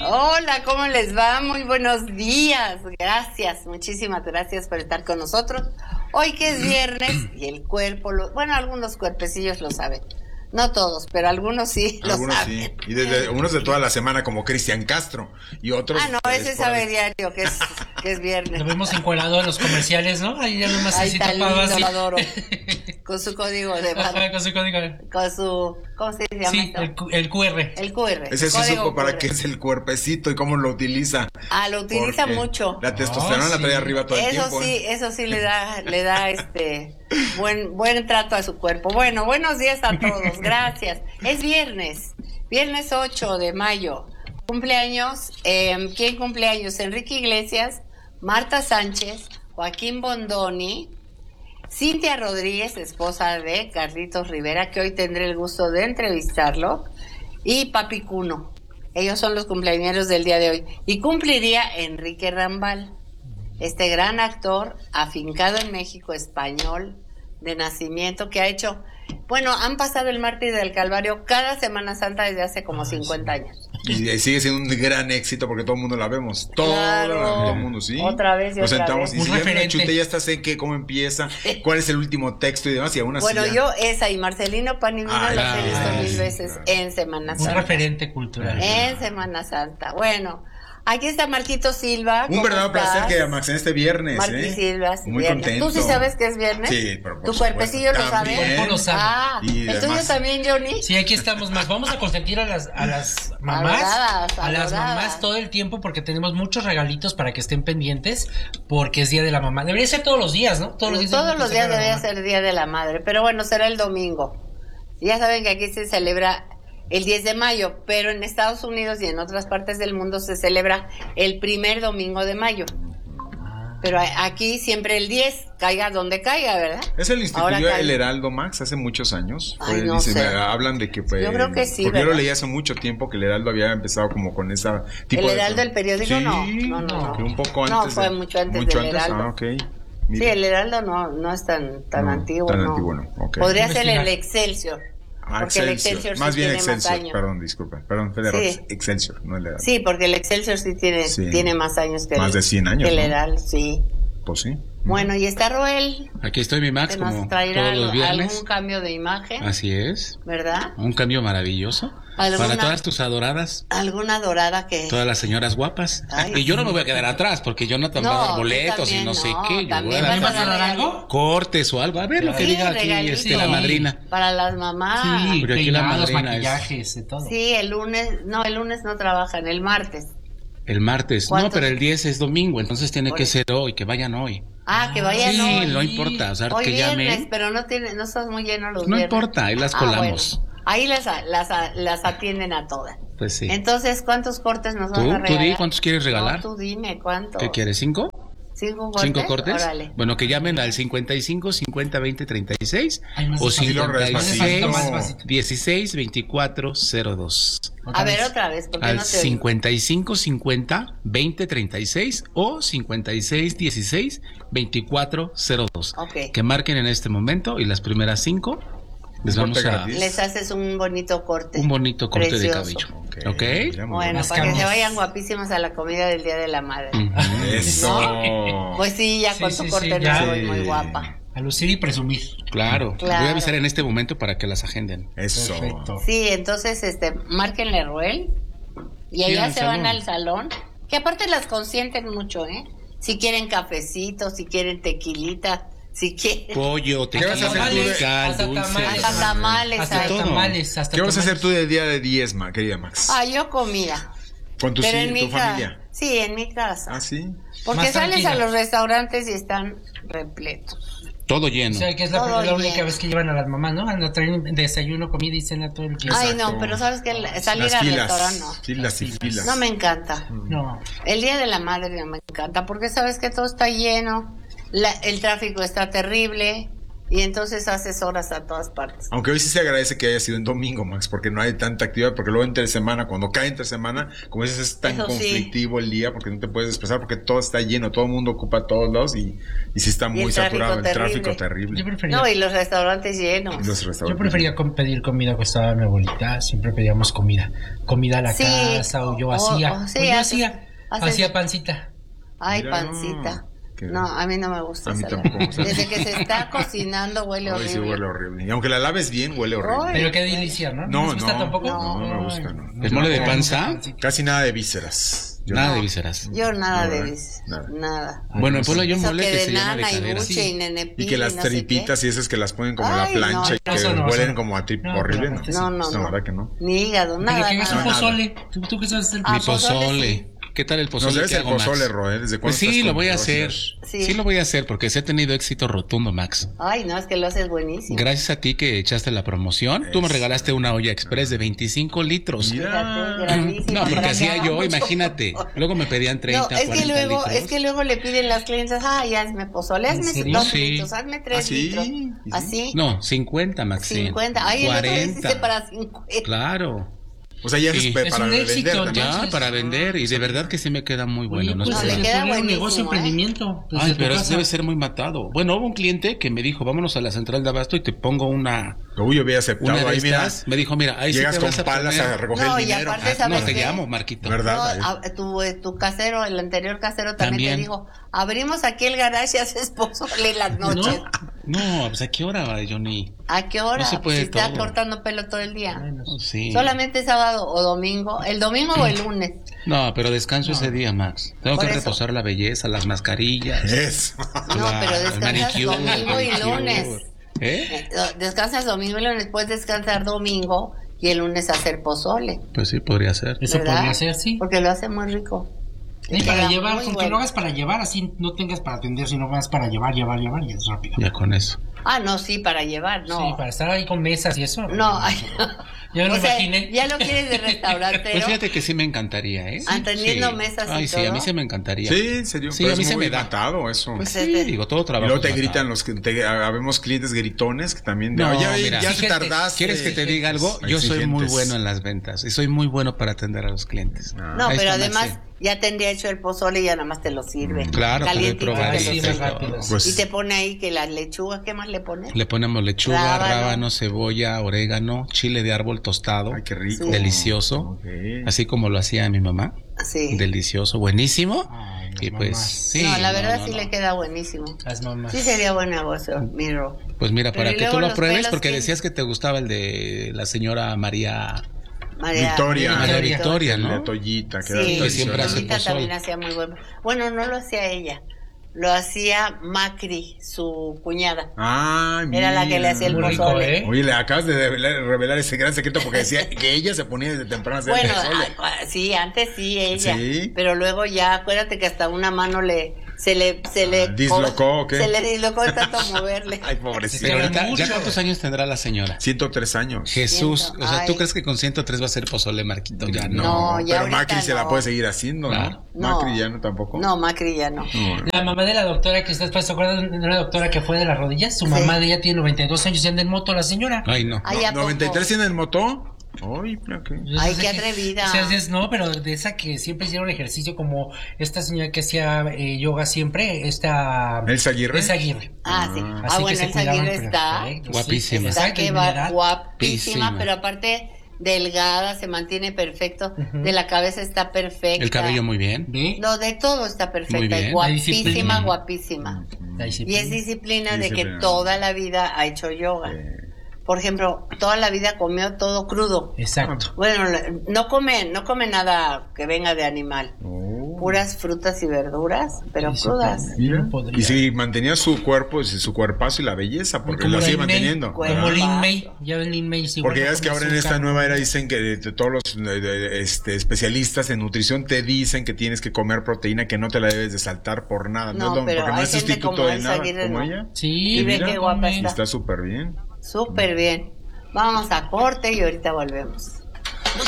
Hola, ¿cómo les va? Muy buenos días. Gracias, muchísimas gracias por estar con nosotros. Hoy que es viernes y el cuerpo, bueno, algunos cuerpecillos lo saben. No todos, pero algunos sí lo saben. Sí. Y desde unos de toda la semana como Cristian Castro y otros. Ah, no, ese sabe diario que es viernes. Lo vemos encuadrado en los comerciales, ¿no? Ahí ya nomás así tapado así. Lo adoro. Con su código de barra. Con su código. Con su, ¿cómo se llama? Sí, el QR. El QR. Ese sí supo para qué es el cuerpecito y cómo lo utiliza. Ah, lo utiliza mucho. La testosterona la trae arriba todo el tiempo. Eso sí le da buen trato a su cuerpo. Bueno, buenos días a todos, gracias. Es viernes 8 de mayo. Cumpleaños, ¿quién cumpleaños? Enrique Iglesias, Marta Sánchez, Joaquín Bondoni, Cintia Rodríguez, esposa de Carlitos Rivera, que hoy tendré el gusto de entrevistarlo, y Papi Cuno. Ellos son los cumpleañeros del día de hoy. Y cumpliría Enrique Rambal, este gran actor afincado en México, español, de nacimiento, que ha hecho... Bueno, han pasado el Mártir del Calvario cada Semana Santa desde hace como 50 años. Y sigue siendo un gran éxito porque todo el mundo la vemos. Todo el mundo, sí. Otra vez y Nos otra sentamos vez. y si ya me la chuté, ya está sé cómo empieza, cuál es el último texto y demás. Y aún así bueno, yo esa y Marcelino Panimino las he visto mil veces en Semana Santa. Un referente cultural. En Semana Santa. Bueno, aquí está Marquito Silva. Un verdadero placer que Max en este viernes. Marquito Silva, muy viernes. contento. ¿Tú sí sabes que es viernes? Sí, pero por ¿Tu cuerpecillo lo sabe? ¿Cómo lo sabe? Ah, ¿el tuyo también, Johnny? Sí, aquí estamos más. Vamos a consentir a las mamás. Adoradas. A las mamás todo el tiempo porque tenemos muchos regalitos para que estén pendientes porque es Día de la Mamá. Debería ser todos los días, ¿no? Todos los días debería ser Día de la Madre. Pero bueno, será el domingo. Ya saben que aquí se celebra el 10 de mayo, pero en Estados Unidos y en otras partes del mundo se celebra el primer domingo de mayo. Pero aquí siempre el 10, caiga donde caiga, ¿verdad? Es el instituto el Heraldo, Max, hace muchos años. No sé. Hablan de que fue... Yo creo que sí, porque ¿verdad? yo lo leí hace mucho tiempo que el Heraldo había empezado como con esa tipo ¿El Heraldo del periódico? Sí, No. Que un poco antes. No, fue mucho antes del Heraldo. Ah, ok. Sí, el Heraldo no es tan antiguo. Tan antiguo, no. Okay. Podría ser el Excelsior. Porque el Excelsior más sí bien tiene Excelsior, más años. Perdón, disculpa. Perdón, Federer. Sí. Excelsior, no el Heraldo. Sí, porque el Excelsior sí tiene más años que más de 100 años, el Heraldo, sí. Pues sí. Bueno, y está Roel. Aquí estoy, mi Max, como nos traerá todos los viernes. algún cambio de imagen. Así es. ¿Verdad? Un cambio maravilloso. Para todas tus adoradas. Alguna adorada que... Todas las señoras guapas. Ay, y yo no me voy a quedar atrás porque Jonathan va a dar boletos y no sé qué. ¿También vas a dar algo? Cortes o algo. A ver lo que diga aquí la madrina. Para las mamás. Sí, pero aquí la madrina maquillajes, de todo. Sí, el lunes no trabajan, el martes. El martes. No, pero el 10 es domingo, entonces tiene que ser hoy, que vayan hoy. Ah, que vayan hoy. Sí, no importa, o sea, hoy que viernes, llamen. pero no estás muy lleno los No viernes. importa, ahí las colamos. Bueno, ahí las atienden a todas. Pues sí. Entonces, ¿cuántos cortes nos vas a regalar? Tú di, ¿cuántos quieres regalar? No, tú dime, ¿cuántos? ¿Qué quieres, 5? ¿Cinco cortes? Órale. Bueno, que llamen al 55 50 20 36 o 56 16 24 02. A ver, otra vez, porque al no te oigo. 55 50 20 36 o 56 16 24 02. Okay. Que marquen en este momento y las primeras 5 les haces un bonito corte. Un bonito corte precioso. de cabello. ¿Ok? Bueno, para que se vayan guapísimas a la comida del Día de la Madre. Eso. ¿No? Pues sí, ya con tu corte no soy muy guapa. A lucir y presumir. Claro. Voy a avisar en este momento para que las agenden. Eso. Perfecto. Sí, entonces márquenle a Roel y allá se van al salón, que aparte las consienten mucho, ¿eh? Si quieren cafecito, si quieren tequilita, si quieren pollo, ¿qué vas a hacer tú hasta tamales, ¿qué vas a hacer tú del día de 10, querida Max? Yo comida. ¿Con tu familia? Sí, en mi casa. ¿Ah, sí? Porque más sales tranquila. a los restaurantes y están repletos. Todo lleno. O sea, que es la única vez que llevan a las mamás, ¿no? A traer desayuno, comida y cena todo el tiempo. Ay, no, pero sabes que salir al restaurante no. Filas y filas. No me encanta. No. El Día de la Madre no me encanta, porque sabes que todo está lleno, el tráfico está terrible, Y entonces haces horas a todas partes. Aunque hoy sí se agradece que haya sido en domingo, Max, porque no hay tanta actividad, porque luego entre semana, cuando cae entre semana, como dices, es tan Eso sí. conflictivo el día, porque no te puedes expresar, porque todo está lleno, todo el mundo ocupa todos lados y sí está Y el muy saturado, el tráfico tráfico terrible. terrible. Yo prefería, No, y los restaurantes llenos. Y los restaurantes. yo prefería pedir comida cuando estaba mi abuelita. Siempre pedíamos comida. Comida a la Sí. casa, o yo hacía. sí, o yo haces- hacía pancita. Ay, Mira, pancita. qué- No, a mí no me gusta A mí esa. tampoco me gusta. Desde que se está cocinando huele Ay, horrible. sí huele horrible. Y aunque la laves bien, huele horrible. Ay. Pero qué delicia, ¿no? No, ¿Les gusta no, tampoco? no me gusta, Ay, no. ¿El mole de no, panza? pancita. Casi nada de vísceras. Yo Nada no. de vísceras. Yo nada No, de ¿verdad? vis- Nada. nada. Bueno, en Puebla hay un Eso mole que que de se llama de nana y cadera. buche y nenepil Y que las no sé qué. tripitas y esas que las ponen como en la Ay, plancha no. y que Eso no, huelen eso no. como a trip No, horrible, pero ¿no? No, La verdad que no. Ni hígado, Pero nada. que es un nada. pozole. ¿Tú qué sabes del Ah, Mi pozole, pozole. sí. ¿Qué tal el No pozole sabes que el hago, Max? pozole, Ro, ¿eh? ¿Desde cuándo Pues sí, estás lo con voy a pozole? hacer. Sí. Sí, lo voy a hacer porque se ha tenido éxito rotundo, Max. Ay, no, es que lo haces buenísimo. Gracias a ti que echaste la promoción, tú me regalaste una olla express de 25 litros. Mira. Fíjate, grandísimo. No, porque Para que hacía haga yo, mucho imagínate. pozole. Luego me pedían 30, No, es 40 que luego, litros. es que luego le piden las clientes, ay, hazme pozole, ¿En hazme serio? 2 Sí. litros, hazme 3 ¿Ah, sí? litros. ¿Y sí? Así. No, 50, Maxine. 50. Ay, el otro día 40. hiciste para 50. Claro. O sea, ya Sí. es Es para un vender éxito, también. Ya, para vender. Y de verdad que sí me queda muy bueno. Oye, no pues es le se broma. queda puede un buenísimo, negocio, emprendimiento. desde Ay, tu pero casa. debe ser muy matado. Bueno, hubo un cliente que me dijo, vámonos a la central de abasto y te pongo una Uy, yo había de aceptado. Ahí, mira, estas. Me dijo, mira, ahí sí llegas te con vas a palas poner. a recoger No, el y dinero. aparte, Ah, ¿sabes No, te qué? llamo, Marquito. ¿Verdad? Tu casero, el anterior casero también También. te dijo, abrimos aquí el garage y haces pozole en las noches. No, pues ¿a qué hora va, Johnny? ¿A qué hora? No se puede Si está todo. cortando pelo todo el día. Sí. Solamente sábado o domingo. ¿El domingo o el lunes? No, pero descanso ese día, Max. Tengo Por que eso. reposar la belleza, las mascarillas. Eso. No, la- pero el descansas manicure, domingo y pedicure. lunes. ¿Eh? Descansas domingo y lunes, puedes descansar domingo y el lunes hacer pozole. Pues sí, podría ser. Eso ¿verdad? podría ser, sí. Porque lo hace muy rico. Y Queda para llevar, muy porque bueno. lo hagas para llevar, así no tengas para atender, sino más para llevar y es rápido. Ya con eso. Ah, no, sí, para llevar, no. Sí, para estar ahí con mesas y eso. No, ay, Ya me lo o sea, imaginé. ya lo quieres de restaurante. Pues fíjate que sí me encantaría, ¿eh? Atendiendo mesas y Ay, sí, todo. a mí sí me encantaría. Sí, en serio. Sí, pero a mí es se muy me da. matado eso. Pues Pues sí, este- digo, todo Y trabajo. luego te es gritan matado. los que habemos clientes gritones que también No, ya, mira, ya te exigentes. tardaste. ¿Quieres que te diga algo? Yo soy muy Exigentes. bueno en las ventas y soy muy bueno para atender a los clientes. No, Ahí pero está, además Maxi. ya tendría hecho el pozole y ya nada más te lo sirve. Claro, Calientito te doy te lo sí, sirve. más rápido. Pues, Y te pone ahí que la lechuga, ¿qué más le pones? Le ponemos lechuga, Rábano. rábano, cebolla, orégano, chile de árbol tostado. ay, qué rico. Sí. Delicioso. Ok. Así como lo hacía mi mamá. Sí. Delicioso, buenísimo. Ay, las Y pues mamás. sí. no, la verdad no, sí no. le queda buenísimo. Las mamás. Sí sería buen negocio, miro. Pues mira, Pero para y que tú luego lo los pruebes, pelos, porque ¿quién? decías que te gustaba el de la señora María Victoria. Victoria, ¿no? La toallita. Sí, Que siempre hace Lolita pozole. también hacía muy bueno. Bueno, no lo hacía ella. Lo hacía Macri, su cuñada. Ay, Era la que le hacía el Muy rico, pozole. ¿eh? Oye, le acabas de revelar ese gran secreto porque decía que ella se ponía desde temprano a hacer Bueno, pozole. sí, antes sí ella, Sí. pero luego ya acuérdate que hasta una mano se le ¿dislocó o qué? Se le dislocó de tanto moverle. Ay, Pero pobrecita. Era ahorita, mucho. ¿ya cuántos años tendrá la señora? 103 años. Jesús, o sea, ¿tú Ay. crees que con 103 va a ser pozole, Marquito? Ya no. No, ya pero ahorita Macri se la no. puede seguir haciendo, Claro. ¿no? Macri ya no tampoco. No, Macri ya no. No. La mamá de la doctora que está después, ¿te acuerdas de una doctora que fue de las rodillas? Su Sí. mamá de ella tiene 92 años y anda en moto la señora. Ay, no. Ay, ¿a poco? 93 en el moto. Ay, mira que. Ay, qué atrevida. O sea, no, pero de esa que siempre hicieron ejercicio, como esta señora que hacía yoga siempre, esta... ¿Elsa Aguirre? Elsa Aguirre. Ah, sí. Así Bueno, que se Elsa cuidaban Aguirre está. perfecto, Guapísima. Sí, Está exacto, que y va mira, guapísima, Guapísima. pero aparte delgada, se mantiene perfecto. De la cabeza está perfecta. El cabello muy bien. ¿ve? No, de todo está Muy perfecta. bien. Y La guapísima, disciplina. guapísima. La Y disciplina. es disciplina de que Disciplina. toda la vida ha hecho yoga. Por ejemplo, toda la vida comió todo crudo. Exacto. Bueno, no come nada que venga de animal. Oh, Puras frutas y verduras, pero Disciplina. crudas. mira. No podría. Y sí, mantenía su cuerpo, su cuerpazo y la belleza, porque Como lo la sigue Lin May. manteniendo. Bueno, Como ¿verdad? Lin May. Ya ven Lin May. es igual, Porque ya no es que come ahora en esta azúcar. nueva era dicen que todos los especialistas en nutrición te dicen que tienes que comer proteína, que no te la debes de saltar por nada. No, es lo- pero porque no hay es gente sustituto como de Elsa nada, Aguirre, como no. ella. Sí, Y ve mira, qué guapa come. Y está. está súper bien. Súper bien. Vamos a corte y ahorita volvemos.